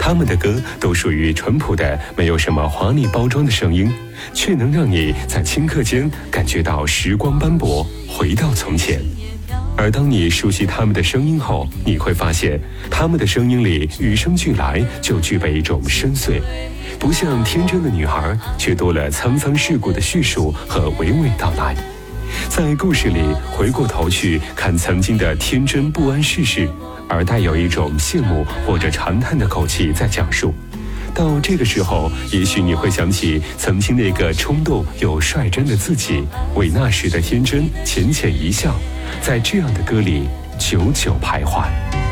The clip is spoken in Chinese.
他们的歌都属于淳朴的，没有什么华丽包装的声音，却能让你在顷刻间感觉到时光斑驳，回到从前。而当你熟悉他们的声音后，你会发现他们的声音里与生俱来就具备一种深邃，不像天真的女孩，却多了沧桑世故的叙述和娓娓道来。在故事里回过头去看曾经的天真不谙世事，而带有一种羡慕或者长叹的口气在讲述。到这个时候，也许你会想起曾经那个冲动又率真的自己，为那时的天真浅浅一笑，在这样的歌里久久徘徊。